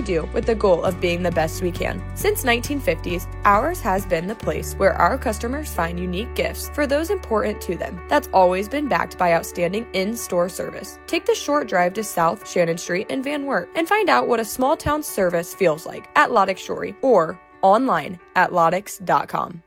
we do with the goal of being the best we can. Since 1950s, ours has been the place where our customers find unique gifts for those important to them. That's always been backed by outstanding in-store service. Take the short drive to South Shannon Street in Van Wert and find out what a small town service feels like at Lodex Shorey or online at lodex.com.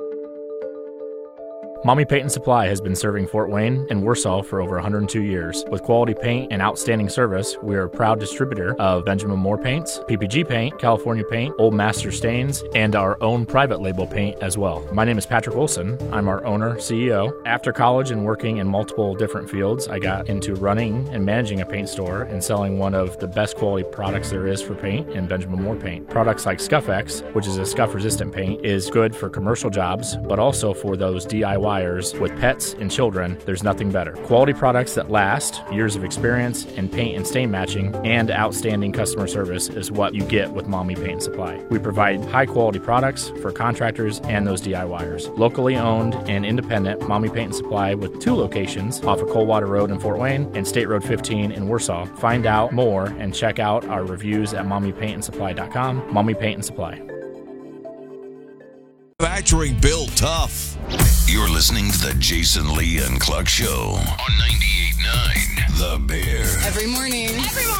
Mommy Paint and Supply has been serving Fort Wayne and Warsaw for over 102 years. With quality paint and outstanding service, we are a proud distributor of Benjamin Moore paints, PPG paint, California paint, Old Master stains, and our own private label paint as well. My name is Patrick Wilson. I'm our owner, CEO. After college and working in multiple different fields, I got into running and managing a paint store and selling one of the best quality products there is for paint in Benjamin Moore paint. Products like Scuff-X, which is a scuff-resistant paint, is good for commercial jobs, but also for those DIY with pets and children. There's nothing better. Quality products that last, years of experience in paint and stain matching, and outstanding customer service is what you get with Mommy Paint and Supply. We provide high quality products for contractors and those DIYers. Locally owned and independent Mommy Paint and Supply with 2 locations off of Coldwater Road in Fort Wayne and State Road 15 in Warsaw. Find out more and check out our reviews at mommypaintandsupply.com. Mommy Paint and Supply. Manufacturing built tough. You're listening to the Jason Lee and Cluck Show on 98.9 The Bear. Every morning.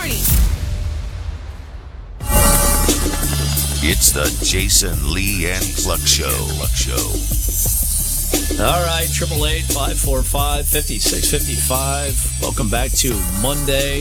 It's the Jason Lee and Cluck Show. All right, 888-545-5655. Welcome back to Monday.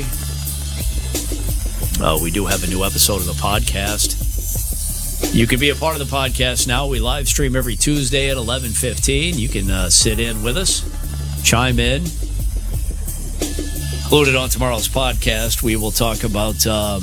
We do have a new episode of the podcast. You can be a part of the podcast now. We live stream every Tuesday at 11:15. You can sit in with us, chime in. Included on tomorrow's podcast, we will talk about,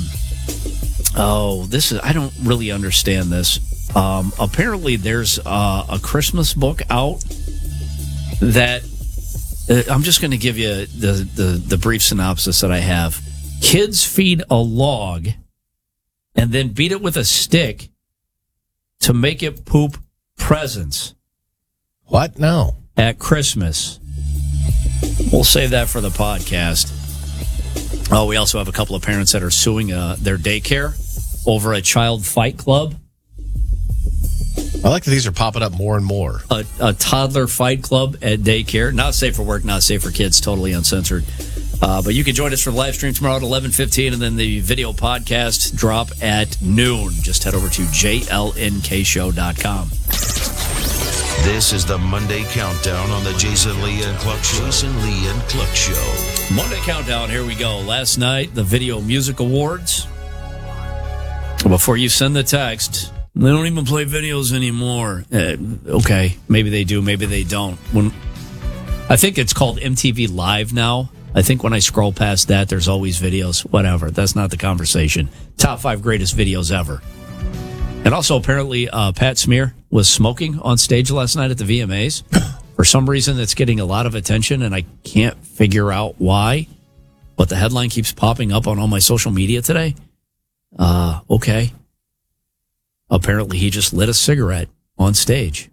I don't really understand this. Apparently there's a Christmas book out that, I'm just going to give you the brief synopsis that I have. Kids feed a log and then beat it with a stick to make it poop presents. What? No. At Christmas. We'll save that for the podcast. Oh, we also have a couple of parents that are suing their daycare over a child fight club. I like that these are popping up more and more. A toddler fight club at daycare. Not safe for work, not safe for kids, totally uncensored. But you can join us for the live stream tomorrow at 11:15, and then the video podcast drop at noon. Just head over to jlnkshow.com. This is the Monday Countdown on the Jason Lee and Cluck Show. Jason Lee and Cluck Show. Monday Countdown, here we go. Last night, the Video Music Awards. Before you send the text, they don't even play videos anymore. Okay, maybe they do, maybe they don't. I think it's called MTV Live now. I think when I scroll past that, there's always videos. Whatever. That's not the conversation. Top 5 greatest videos ever. And also, apparently, Pat Smear was smoking on stage last night at the VMAs. For some reason, it's getting a lot of attention, and I can't figure out why. But the headline keeps popping up on all my social media today. Okay. Apparently, he just lit a cigarette on stage.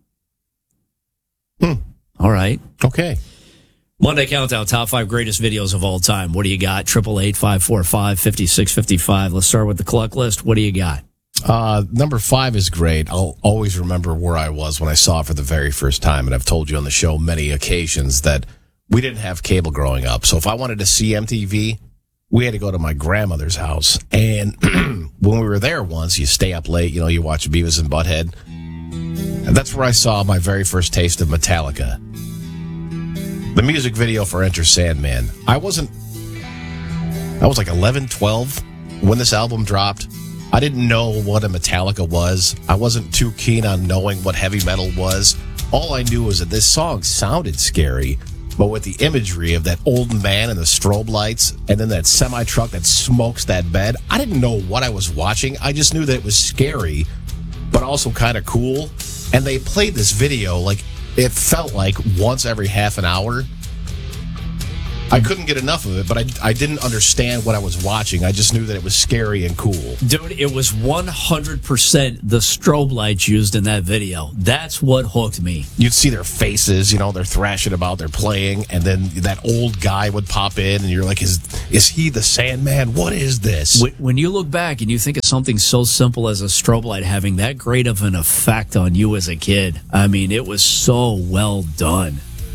All right. Okay. Monday Countdown, top 5 greatest videos of all time. What do you got? 888-545-5655. Let's start with the Cluck list. What do you got? Number 5 is great. I'll always remember where I was when I saw it for the very first time. And I've told you on the show many occasions that we didn't have cable growing up. So if I wanted to see MTV, we had to go to my grandmother's house. And when we were there once, you stay up late, you watch Beavis and Butthead. And that's where I saw my very first taste of Metallica. The music video for Enter Sandman. I was like 11, 12 when this album dropped. I didn't know what a Metallica was. I wasn't too keen on knowing what heavy metal was. All I knew was that this song sounded scary, but with the imagery of that old man and the strobe lights, and then that semi-truck that smokes that bed, I didn't know what I was watching. I just knew that it was scary, but also kind of cool. And they played this video like it felt like once every half an hour. I couldn't get enough of it, but I didn't understand what I was watching. I just knew that it was scary and cool. Dude, it was 100% the strobe lights used in that video. That's what hooked me. You'd see their faces, they're thrashing about, they're playing, and then that old guy would pop in, and you're like, is he the Sandman? What is this? When you look back and you think of something so simple as a strobe light having that great of an effect on you as a kid, I mean, it was so well done.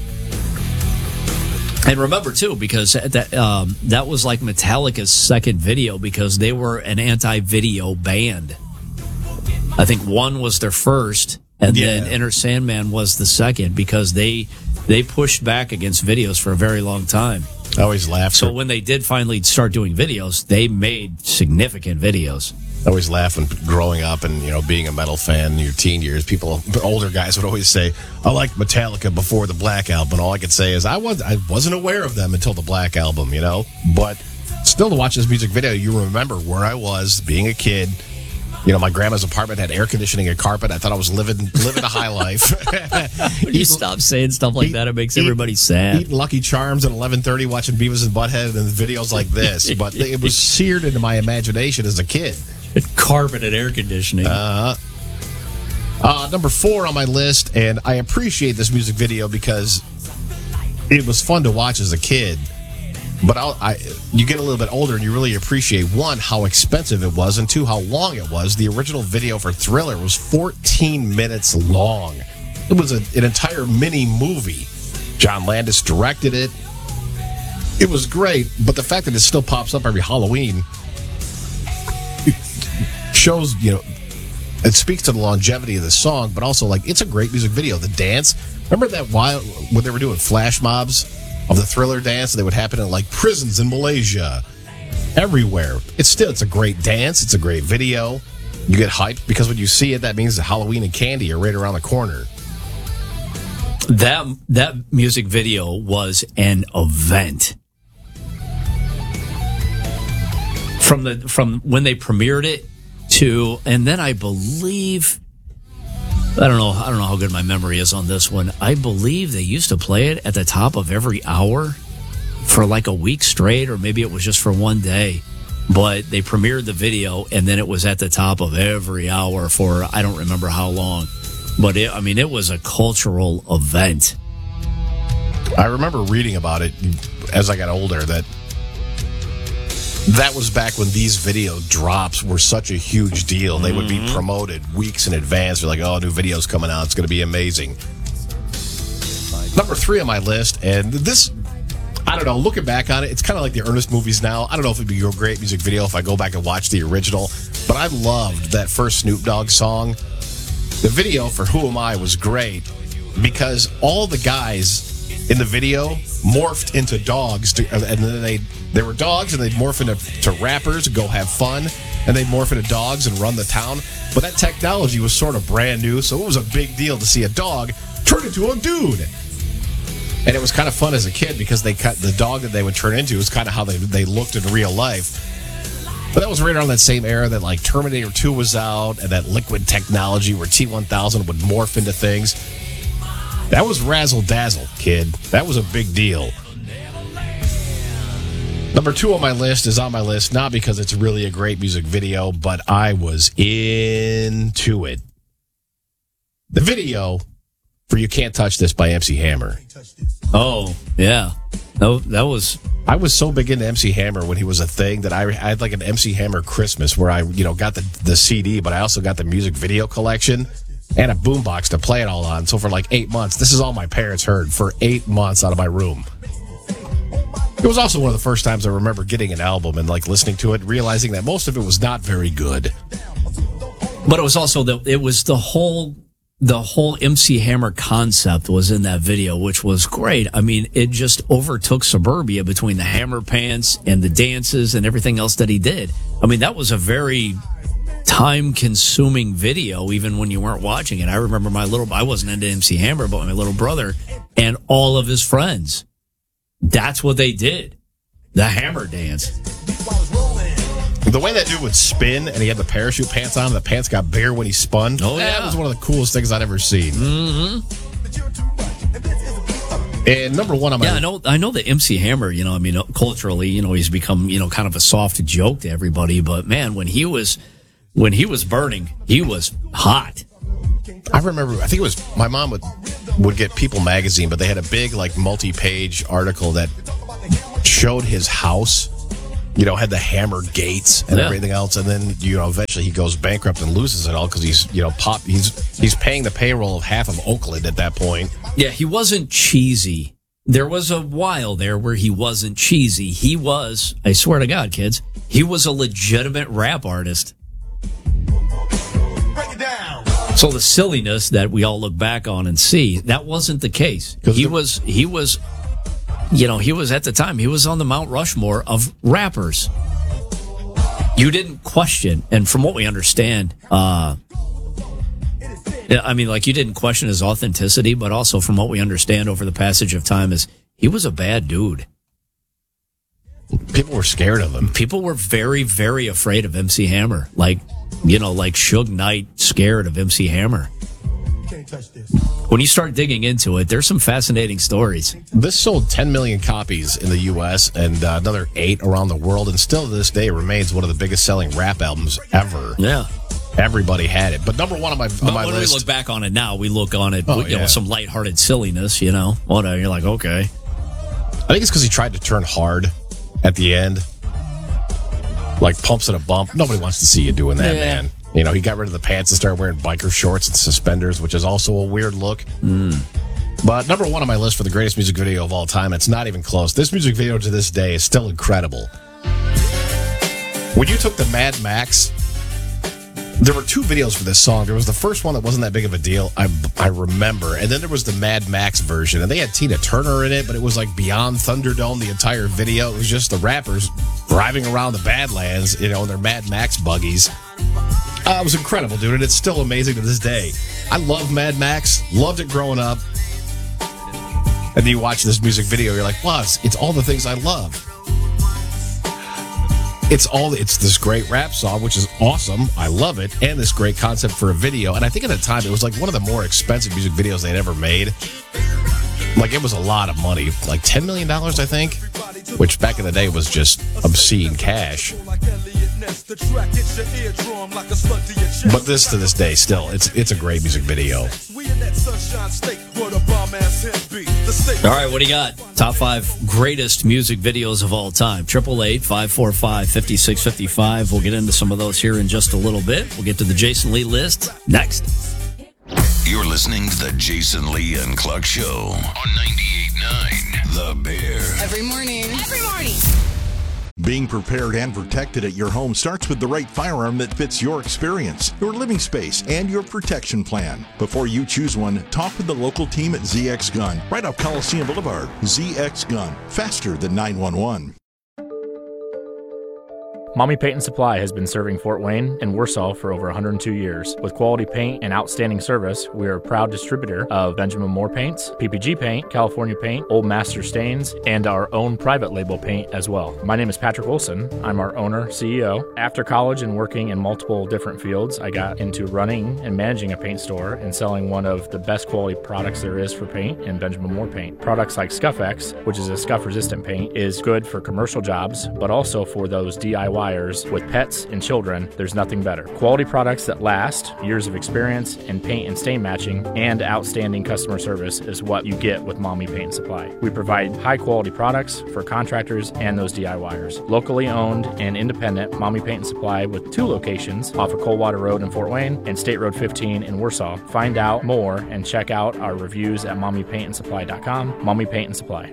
And remember, too, because that was like Metallica's second video because they were an anti-video band. I think one was their first, and then Enter Sandman was the second because they pushed back against videos for a very long time. I always laugh. So when they did finally start doing videos, they made significant videos. I always laugh when growing up and, being a metal fan in your teen years, older guys would always say, I liked Metallica before the Black Album. And all I could say is I wasn't aware of them until the Black Album, But still, to watch this music video, you remember where I was being a kid. My grandma's apartment had air conditioning and carpet. I thought I was living a high life. When you stop saying stuff like that, it makes everybody sad. Eating Lucky Charms at 11:30, watching Beavis and Butthead and videos like this. But it was seared into my imagination as a kid. Carpet and air conditioning. Number 4 on my list, and I appreciate this music video because it was fun to watch as a kid. But you get a little bit older and you really appreciate, 1, how expensive it was, and 2, how long it was. The original video for Thriller was 14 minutes long. It was an entire mini movie. John Landis directed it. It was great, but the fact that it still pops up every Halloween shows, it speaks to the longevity of the song, but also, it's a great music video. The dance, remember that when they were doing flash mobs of the Thriller dance, they would happen in, prisons in Malaysia, everywhere. It's a great dance. It's a great video. You get hyped because when you see it, that means that Halloween and candy are right around the corner. That music video was an event. From when they premiered it and then I believe, I don't know how good my memory is on this one. I believe they used to play it at the top of every hour for a week straight, or maybe it was just for one day. But they premiered the video, and then it was at the top of every hour for I don't remember how long. But it was a cultural event. I remember reading about it as I got older that was back when these video drops were such a huge deal. They would be promoted weeks in advance. They're like, oh, new video's coming out. It's going to be amazing. Number 3 on my list, and this, I don't know, looking back on it, it's kind of like the Ernest movies now. I don't know if it'd be a great music video if I go back and watch the original, but I loved that first Snoop Dogg song. The video for Who Am I was great because all the guys in the video morphed into dogs, and then they were dogs, and they'd morph into rappers and go have fun, and they'd morph into dogs and run the town. But that technology was sort of brand new, so it was a big deal to see a dog turn into a dude. And it was kind of fun as a kid because the dog that they would turn into was kind of how they looked in real life. But that was right around that same era that Terminator 2 was out, and that liquid technology where T-1000 would morph into things. That was razzle dazzle, kid. That was a big deal. Number 2 on my list is on my list, not because it's really a great music video, but I was into it. The video for You Can't Touch This by MC Hammer. Oh, yeah. That was... I was so big into MC Hammer when he was a thing that I had an MC Hammer Christmas where I, got the CD, but I also got the music video collection and a boombox to play it all on. So for 8 months, this is all my parents heard for 8 months out of my room. It was also one of the first times I remember getting an album and listening to it, realizing that most of it was not very good. But it was also the whole MC Hammer concept was in that video, which was great. I mean, it just overtook Suburbia between the Hammer pants and the dances and everything else that he did. I mean, that was a very time-consuming video, even when you weren't watching it. I remember I wasn't into MC Hammer, but my little brother and all of his friends. That's what they did. The Hammer dance. The way that dude would spin, and he had the parachute pants on, and the pants got bigger when he spun. Oh, yeah. That was one of the coolest things I'd ever seen. Mm-hmm. And number one on my I know that MC Hammer, culturally, he's become, kind of a soft joke to everybody. But man, when he was burning, he was hot. I remember, I think it was my mom would get People magazine, but they had a big multi-page article that showed his house. Had the hammered gates and everything else, and then eventually he goes bankrupt and loses it all because he's he's paying the payroll of half of Oakland at that point. Yeah, he wasn't cheesy. There was a while there where he wasn't cheesy. He was, I swear to God, kids, he was a legitimate rap artist. Break it down. So the silliness that we all look back on and see, that wasn't the case. He was at the time, he was on the Mount Rushmore of rappers. You didn't question, and from what we understand, you didn't question his authenticity, but also from what we understand over the passage of time is he was a bad dude. People were scared of him. People were very, very afraid of MC Hammer. Like Suge Knight scared of MC Hammer. When you start digging into it, there's some fascinating stories. This sold 10 million copies in the U.S. and another 8 around the world, and still to this day remains one of the biggest selling rap albums ever. Yeah. Everybody had it. But number one on my list. When we look back on it now, we look on it with some lighthearted silliness, Whatever. You're like, okay. I think it's because he tried to turn hard at the end. Like pumps and a bump. Nobody wants to see you doing that, man. He got rid of the pants and started wearing biker shorts and suspenders, which is also a weird look. But number one on my list for the greatest music video of all time, it's not even close. This music video to this day is still incredible. When you took the Mad Max, there were 2 videos for this song. There was the first one that wasn't that big of a deal, I remember. And then there was the Mad Max version. And they had Tina Turner in it, but it was like beyond Thunderdome, the entire video. It was just the rappers driving around the Badlands, in their Mad Max buggies. It was incredible, dude, and it's still amazing to this day. I love Mad Max. Loved it growing up. And then you watch this music video, you're like, wow, it's all the things I love. It's this great rap song, which is awesome. I love it. And this great concept for a video. And I think at the time, it was like one of the more expensive music videos they'd ever made. Like, it was a lot of money. Like $10 million, I think. Which back in the day was just obscene cash. But this to this day, still, it's a great music video. All right, what do you got? Top 5 greatest music videos of all time. 888-545-5655. We'll get into some of those here in just a little bit. We'll get to the Jason Lee list next. You're listening to the Jason Lee and Cluck Show on 98.9 The Bear. Every morning. Being prepared and protected at your home starts with the right firearm that fits your experience, your living space, and your protection plan. Before you choose one, talk with the local team at ZX Gun, right off Coliseum Boulevard. ZX Gun, faster than 911. Mommy Paint and Supply has been serving Fort Wayne and Warsaw for over 102 years. With quality paint and outstanding service, we are a proud distributor of Benjamin Moore paints, PPG paint, California paint, Old Master stains, and our own private label paint as well. My name is Patrick Wilson. I'm our owner, CEO. After college and working in multiple different fields, I got into running and managing a paint store and selling one of the best quality products there is for paint in Benjamin Moore paint. Products like Scuff-X, which is a scuff-resistant paint, is good for commercial jobs, but also for those DIY with pets and children. There's nothing better. Quality products that last, years of experience in paint and stain matching, and outstanding customer service is what you get with Mommy Paint and Supply. We provide high quality products for contractors and those DIYers. Locally owned and independent Mommy Paint and Supply with 2 locations off of Coldwater Road in Fort Wayne and State Road 15 in Warsaw. Find out more and check out our reviews at mommypaintandsupply.com. Mommy Paint and Supply.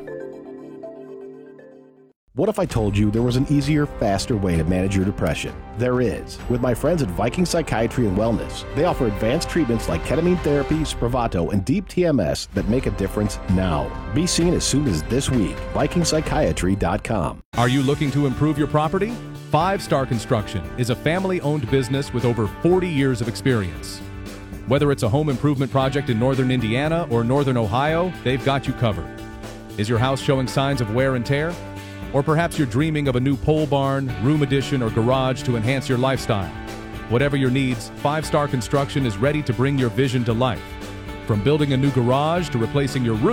What if I told you there was an easier, faster way to manage your depression? There is. With my friends at Viking Psychiatry and Wellness, they offer advanced treatments like ketamine therapy, Spravato, and Deep TMS that make a difference now. Be seen as soon as this week. VikingPsychiatry.com. Are you looking to improve your property? 5 Star Construction is a family-owned business with over 40 years of experience. Whether it's a home improvement project in northern Indiana or northern Ohio, they've got you covered. Is your house showing signs of wear and tear? Or perhaps you're dreaming of a new pole barn, room addition, or garage to enhance your lifestyle. Whatever your needs, 5 Star Construction is ready to bring your vision to life. From building a new garage to replacing your roof,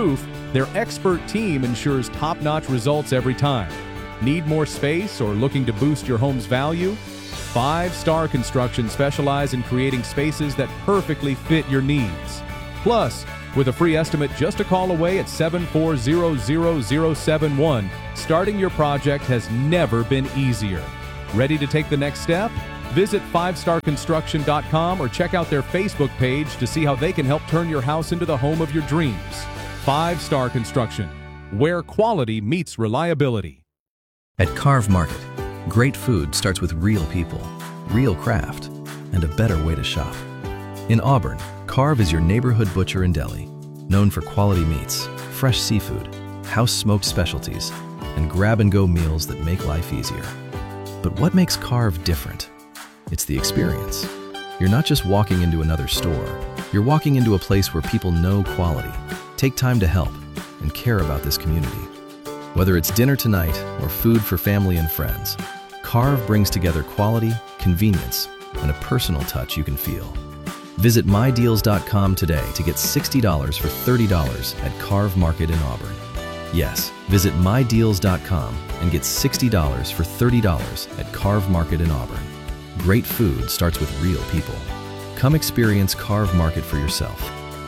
Their expert team ensures top-notch results every time. Need more space or looking to boost your home's value? 5 Star Construction specialize in creating spaces that perfectly fit your needs. Plus, with a free estimate just a call away at 740-0071, starting your project has never been easier. Ready to take the next step? Visit 5starconstruction.com or check out their Facebook page to see how they can help turn your house into the home of your dreams. 5 Star Construction, where quality meets reliability. At Carve Market, great food starts with real people, real craft, and a better way to shop. In Auburn, Carve is your neighborhood butcher and deli, known for quality meats, fresh seafood, house-smoked specialties, and grab-and-go meals that make life easier. But what makes Carve different? It's the experience. You're not just walking into another store. You're walking into a place where people know quality, take time to help, and care about this community. Whether it's dinner tonight or food for family and friends, Carve brings together quality, convenience, and a personal touch you can feel. Visit mydeals.com today to get $60 for $30 at Carve Market in Auburn. Yes, visit mydeals.com and get $60 for $30 at Carve Market in Auburn. Great food starts with real people. Come experience Carve Market for yourself.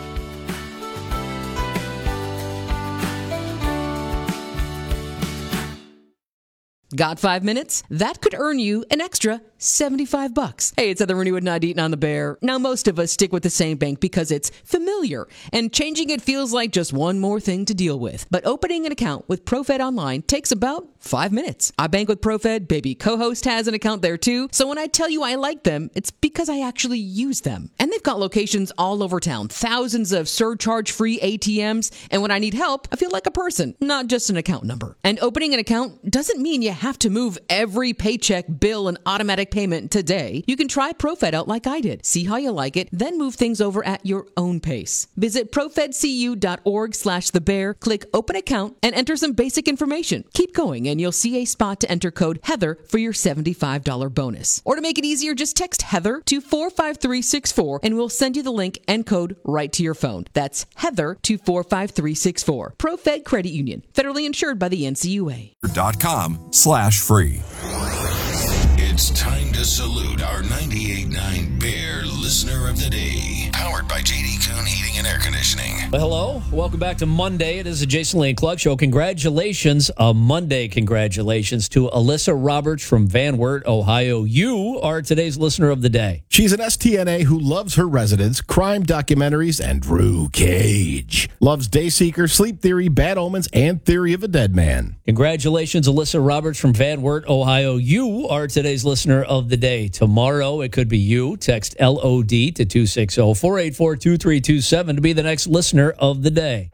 Got 5 minutes? That could earn you an extra $75. Hey, it's Heather Rooney with Not Eating on the Bear. Now, most of us stick with the same bank because it's familiar, and changing it feels like just one more thing to deal with. But opening an account with ProFed Online takes about 5 minutes. I bank with ProFed. Baby co-host has an account there too. So when I tell you I like them, it's because I actually use them. And they've got locations all over town, thousands of surcharge-free ATMs. And when I need help, I feel like a person, not just an account number. And opening an account doesn't mean you have to move every paycheck, bill, and automatic payment today. You can try ProFed out like I did. See how you like it, then move things over at your own pace. Visit profedcu.org/thebear, click open account, and enter some basic information. Keep going, and you'll see a spot to enter code Heather for your $75 bonus. Or to make it easier, just text Heather to 45364, and we'll send you the link and code right to your phone. That's Heather to 45364. ProFed Credit Union, federally insured by the NCUA. .com/free. It's time to salute our 98.9 Bear Listener of the Day. Powered by J.D. Kuhn Heating and Air Conditioning. Well, hello. Welcome back to Monday. It is the Jason Lee and Cluck Show. Congratulations, Monday congratulations to Alyssa Roberts from Van Wert, Ohio. You are today's Listener of the Day. She's an STNA who loves her residents, crime documentaries, and Drew Cage. Loves Dayseeker, Sleep Theory, Bad Omens, and Theory of a Dead Man. Congratulations, Alyssa Roberts from Van Wert, Ohio. You are today's Listener of the Day. Tomorrow, it could be you. Text LOD to 260-484-2327 to be the next Listener of the Day.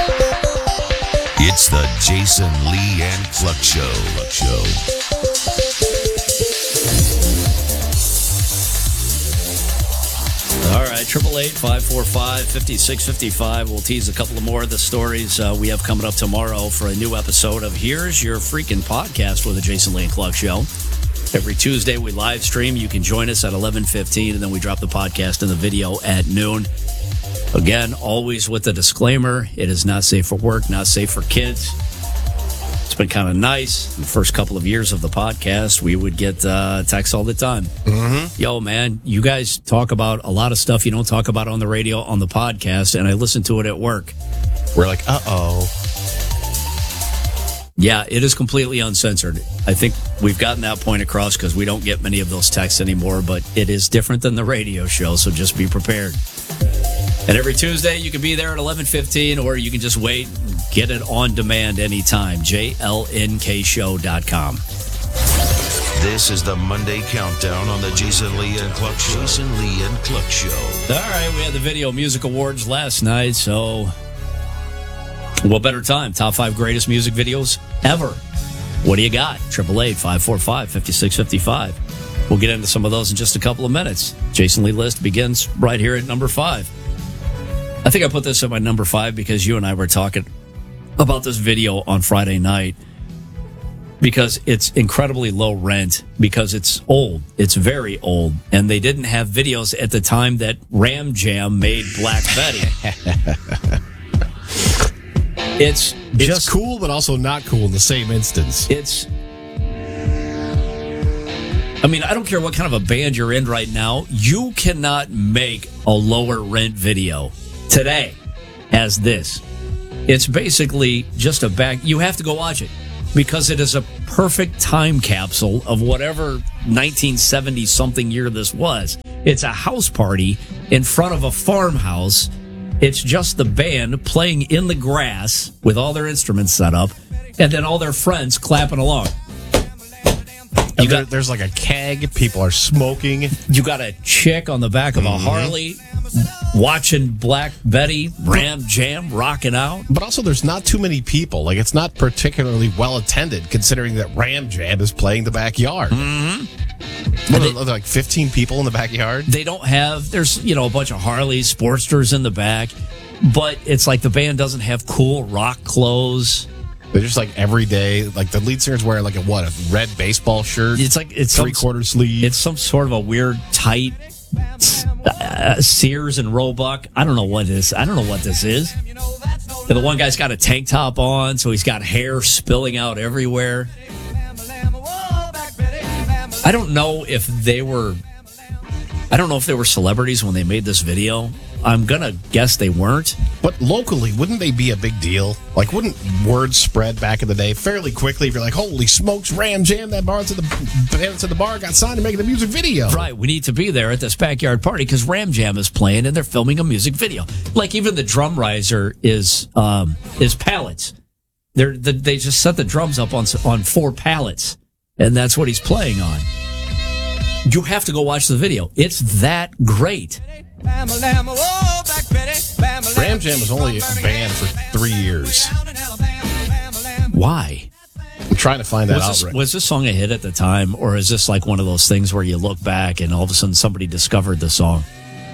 It's the Jason Lee and Cluck Show. All right, 888-545-5655. We'll tease a couple of more of the stories we have coming up tomorrow for a new episode of Here's Your Freaking Podcast with the Jason Lee and Cluck Show. Every Tuesday, we live stream. You can join us at 11:15, and then we drop the podcast and the video at noon. Again, always with the disclaimer, it is not safe for work, not safe for kids. It's been kind of nice. In the first couple of years of the podcast, we would get texts all the time. Mm-hmm. Yo, man, you guys talk about a lot of stuff you don't talk about on the radio, on the podcast, and I listen to it at work. We're like, uh-oh. Yeah, it is completely uncensored. I think we've gotten that point across because we don't get many of those texts anymore, but it is different than the radio show, so just be prepared. And every Tuesday, you can be there at 11:15, or you can just wait and get it on demand anytime. JLNKshow.com. This is the Monday Countdown on the Jason Lee and Cluck Show. Jason Lee and Cluck Show. All right, we had the Video Music Awards last night, so what better time? Top 5 greatest music videos ever. What do you got? 888-545-5655. We'll get into some of those in just a couple of minutes. Jason Lee list begins right here at number 5. I think I put this at my number 5 because you and I were talking about this video on Friday night because it's incredibly low rent, because it's old. It's very old. And they didn't have videos at the time that Ram Jam made Black Betty. It's just cool, but also not cool in the same instance. I mean, I don't care what kind of a band you're in right now. You cannot make a lower rent video today as this. It's basically just you have to go watch it because it is a perfect time capsule of whatever 1970 something year this was. It's a house party in front of a farmhouse. It's just the band playing in the grass with all their instruments set up and then all their friends clapping along. There's like a keg. People are smoking. You got a chick on the back of a Harley watching Black Betty, Ram Jam, rocking out. But also, there's not too many people. Like, it's not particularly well attended, considering that Ram Jam is playing the backyard. Mm-hmm. What, are there like 15 people in the backyard? They don't have. There's a bunch of Harleys, Sportsters in the back, but it's like the band doesn't have cool rock clothes. They're just like every day. Like the lead singer's wearing like a red baseball shirt. It's like it's 3/4 sleeve. It's some sort of a weird tight Sears and Roebuck. I don't know what this is. And the one guy's got a tank top on, so he's got hair spilling out everywhere. I don't know if they were celebrities when they made this video. I'm going to guess they weren't. But locally, wouldn't they be a big deal? Like, wouldn't word spread back in the day fairly quickly if you're like, holy smokes, Ram Jam, that bar to the bar got signed to make the music video. Right, we need to be there at this backyard party because Ram Jam is playing and they're filming a music video. Like, even the drum riser is pallets. They just set the drums up on 4 pallets, and that's what he's playing on. You have to go watch the video. It's that great. Ram Jam was only a band for 3 years. Why? I'm trying to find that out. Was this song a hit at the time, or is this like one of those things where you look back and all of a sudden somebody discovered the song?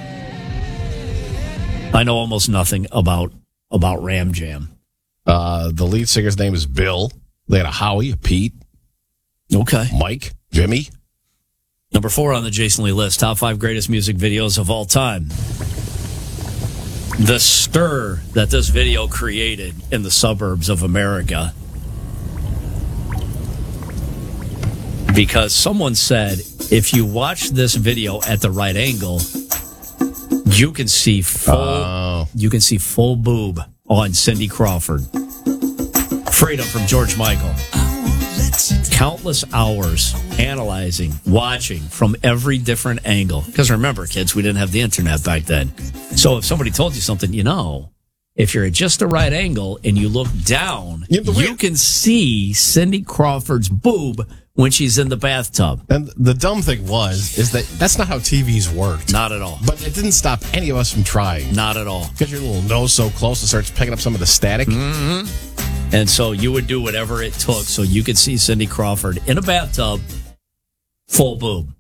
I know almost nothing about Ram Jam. The lead singer's name is Bill. They had a Howie, a Pete. Okay. Mike, Jimmy. Number 4 on the Jason Lee list, top 5 greatest music videos of all time. The stir that this video created in the suburbs of America. Because someone said, if you watch this video at the right angle, you can see full boob on Cindy Crawford. Freedom from George Michael. Countless hours analyzing, watching from every different angle. Because remember, kids, we didn't have the internet back then. So if somebody told you something, if you're at just the right angle and you look down, you can see Cindy Crawford's boob when she's in the bathtub. And the dumb thing is that's not how TVs worked. Not at all. But it didn't stop any of us from trying. Not at all. Get your little nose so close it starts picking up some of the static. Mm-hmm. And so you would do whatever it took so you could see Cindy Crawford in a bathtub, full boob.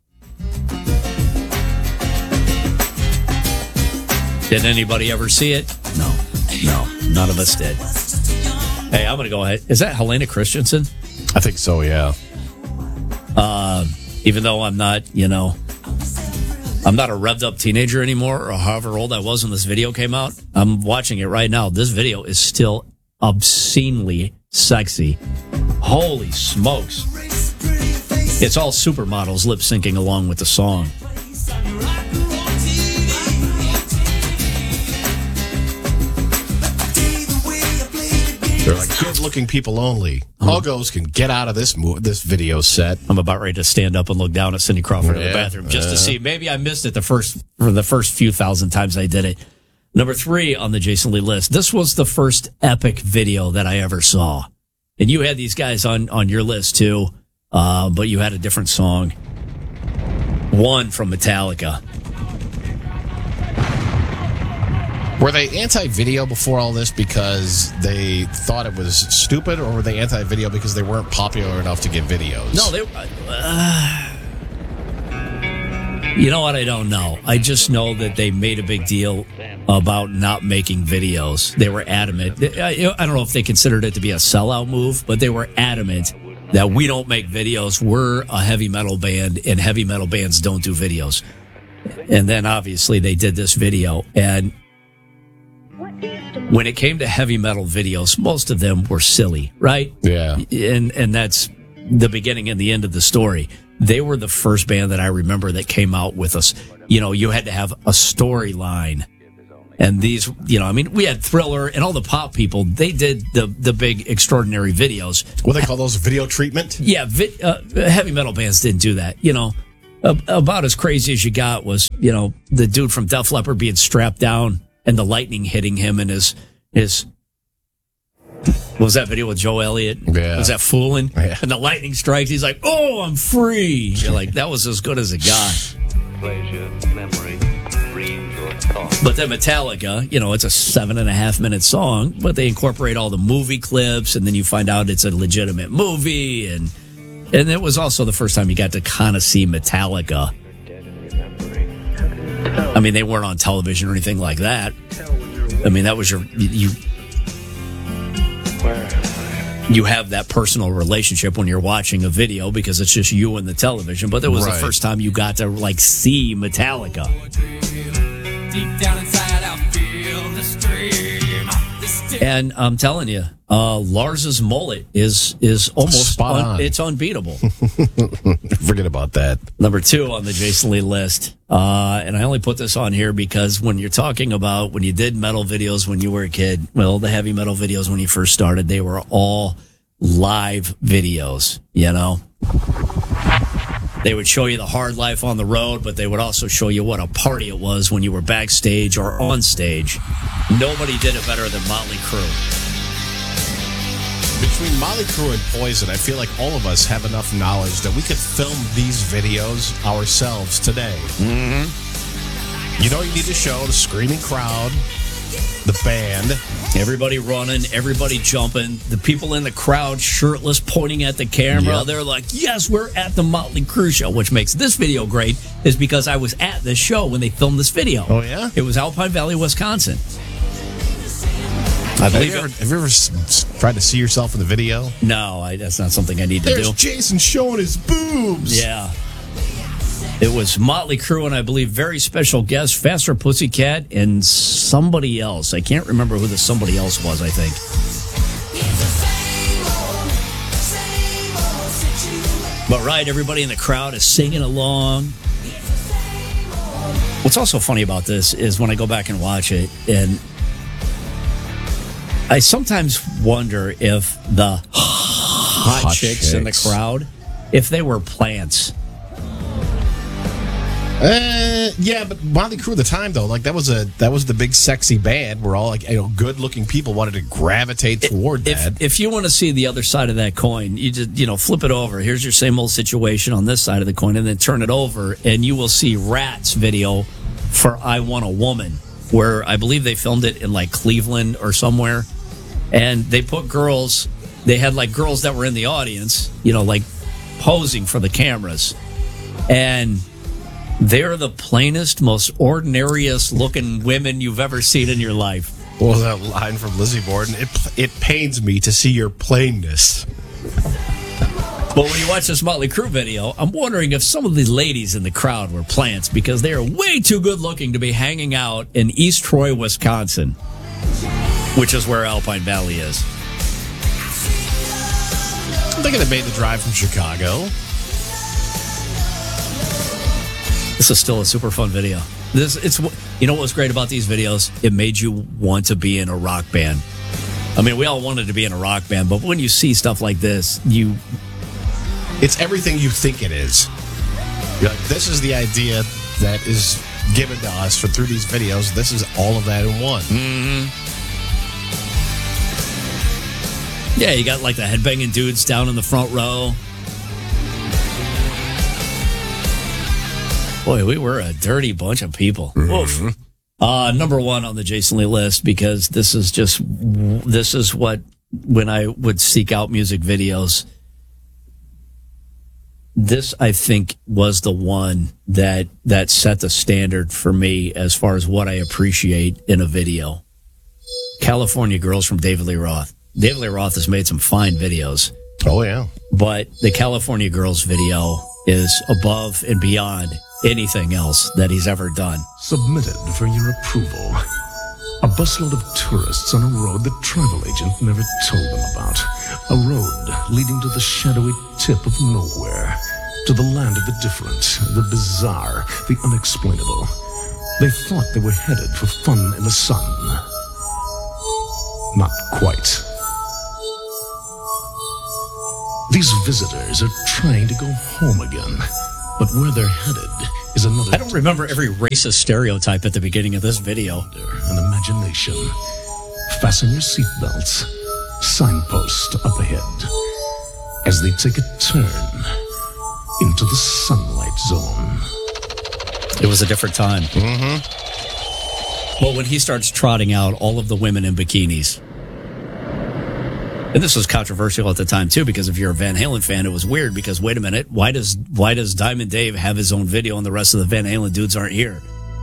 Did anybody ever see it? No, none of us did. Hey, I'm going to go ahead. Is that Helena Christensen? I think so, yeah. Even though I'm not, I'm not a revved up teenager anymore, or however old I was when this video came out. I'm watching it right now. This video is still obscenely sexy. Holy smokes. It's all supermodels lip syncing along with the song. They're like good-looking people only. Uggos can get out of this video set. I'm about ready to stand up and look down at Cindy Crawford in the bathroom just to see. Maybe I missed it for the first few thousand times I did it. Number 3 on the Jason Lee list. This was the first epic video that I ever saw. And you had these guys on your list too, but you had a different song. One from Metallica. Were they anti-video before all this because they thought it was stupid, or were they anti-video because they weren't popular enough to get videos? No, they... you know what? I don't know. I just know that they made a big deal about not making videos. They were adamant. I don't know if they considered it to be a sellout move, but they were adamant that we don't make videos. We're a heavy metal band, and heavy metal bands don't do videos. And then, obviously, they did this video, and when it came to heavy metal videos, most of them were silly, right? Yeah. And that's the beginning and the end of the story. They were the first band that I remember that came out with us. You know, you had to have a storyline. And these, you know, I mean, we had Thriller and all the pop people. They did the big extraordinary videos. What do they call those? Video treatment? Yeah, heavy metal bands didn't do that. You know, about as crazy as you got was, you know, the dude from Def Leppard being strapped down and the lightning hitting him and his what was that video with Joe Elliott? Yeah. Was that Foolin'? Yeah. And the lightning strikes. He's like, "Oh, I'm free." You're like, that was as good as it got. Pleasure, memory, dreams, or thoughts. But then Metallica, you know, it's a 7.5 minute song, but they incorporate all the movie clips, and then you find out it's a legitimate movie, and it was also the first time you got to kind of see Metallica. I mean, they weren't on television or anything like that. I mean, that was you have that personal relationship when you're watching a video because it's just you and the television. But that was the first time you got to like see Metallica. Deep down inside, I feel the stream. And I'm telling you, Lars's mullet is almost spot on. It's unbeatable. Forget about that. Number 2 on the Jason Lee list. And I only put this on here because when you're talking about when you did metal videos when you were a kid, well, the heavy metal videos when you first started, they were all live videos, you know? They would show you the hard life on the road, but they would also show you what a party it was when you were backstage or on stage. Nobody did it better than Motley Crue. Between Motley Crue and Poison, I feel like all of us have enough knowledge that we could film these videos ourselves today. Mm-hmm. You know, you need to show the screaming crowd, the band. Everybody running, everybody jumping, the people in the crowd shirtless pointing at the camera. Yep. They're like, yes, we're at the Motley Crue show, which makes this video great is because I was at this show when they filmed this video. Oh, yeah? It was Alpine Valley, Wisconsin. Have you ever tried to see yourself in the video? No, that's not something I need to do. There's Jason showing his boobs. Yeah. It was Motley Crue and I believe very special guest, Faster Pussycat, and somebody else. I can't remember who the somebody else was, I think. But right, everybody in the crowd is singing along. What's also funny about this is when I go back and watch it, and I sometimes wonder if the hot chicks in the crowd, if they were plants. Yeah, but Motley Crue at the time though, like that was the big sexy band where all like good-looking people wanted to gravitate toward that. If you want to see the other side of that coin, you just flip it over. Here's your same old situation on this side of the coin, and then turn it over, and you will see Rat's video for "I Want a Woman," where I believe they filmed it in like Cleveland or somewhere, and they put girls. They had like girls that were in the audience, like posing for the cameras, and they're the plainest, most ordinariest looking women you've ever seen in your life. What was that line from Lizzie Borden? It pains me to see your plainness. But when you watch this Motley Crue video, I'm wondering if some of the ladies in the crowd were plants because they are way too good looking to be hanging out in East Troy, Wisconsin, which is where Alpine Valley is. They could have made the drive from Chicago. This is still a super fun video. What was great about these videos? It made you want to be in a rock band. I mean, we all wanted to be in a rock band, but when you see stuff like this, it's everything you think it is. You're like, this is the idea that is given to us through these videos. This is all of that in one. Mm-hmm. Yeah, you got like the headbanging dudes down in the front row. Boy, we were a dirty bunch of people. Mm-hmm. Number 1 on the Jason Lee list, because this is what, when I would seek out music videos, this, I think, was the one that set the standard for me as far as what I appreciate in a video. California Girls from David Lee Roth. David Lee Roth has made some fine videos. Oh, yeah. But the California Girls video is above and beyond anything else that he's ever done. Submitted for your approval. A busload of tourists on a road the travel agent never told them about. A road leading to the shadowy tip of nowhere. To the land of the different, the bizarre, the unexplainable. They thought they were headed for fun in the sun. Not quite. These visitors are trying to go home again, but where they're headed is another... I don't remember every racist stereotype at the beginning of this video. An imagination. Fasten your seatbelts. Signpost up ahead. As they take a turn into the sunlight zone. It was a different time. Mm-hmm. Well, when he starts trotting out all of the women in bikinis. And this was controversial at the time, too, because if you're a Van Halen fan, it was weird because, wait a minute, why does Diamond Dave have his own video and the rest of the Van Halen dudes aren't here?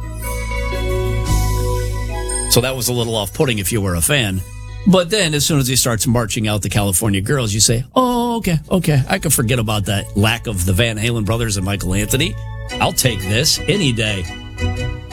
So that was a little off-putting if you were a fan. But then as soon as he starts marching out the California Girls, you say, oh, okay, I can forget about that lack of the Van Halen brothers and Michael Anthony. I'll take this any day.